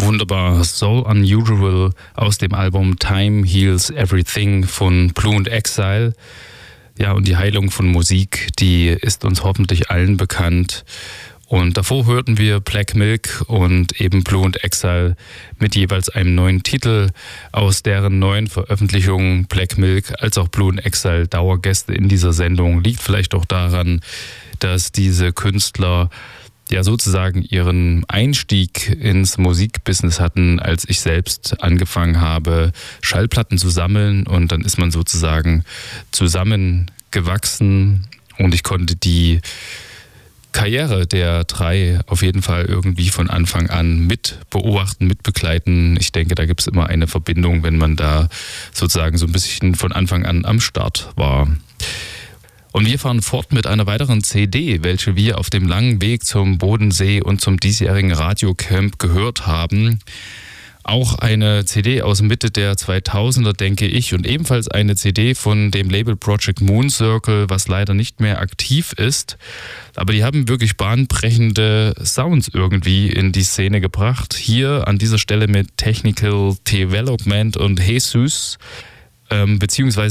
Wunderbar, So Unusual aus dem Album Time Heals Everything von Blue and Exile. Ja, und die Heilung von Musik, die ist uns hoffentlich allen bekannt. Und davor hörten wir Black Milk und eben Blue and Exile mit jeweils einem neuen Titel aus deren neuen Veröffentlichungen. Black Milk als auch Blue and Exile Dauergäste in dieser Sendung. Liegt vielleicht auch daran, dass diese Künstler ja sozusagen ihren Einstieg ins Musikbusiness hatten, als ich selbst angefangen habe, Schallplatten zu sammeln, und dann ist man sozusagen zusammengewachsen und ich konnte die Karriere der drei auf jeden Fall irgendwie von Anfang an mit beobachten, mit begleiten. Ich denke, da gibt es immer eine Verbindung, wenn man da sozusagen so ein bisschen von Anfang an am Start war. Und wir fahren fort mit einer weiteren CD, welche wir auf dem langen Weg zum Bodensee und zum diesjährigen Radiocamp gehört haben. Auch eine CD aus Mitte der 2000er, denke ich, und ebenfalls eine CD von dem Label Project Moon Circle, was leider nicht mehr aktiv ist. Aber die haben wirklich bahnbrechende Sounds irgendwie in die Szene gebracht. Hier an dieser Stelle mit Technical Development und Jesus, beziehungsweise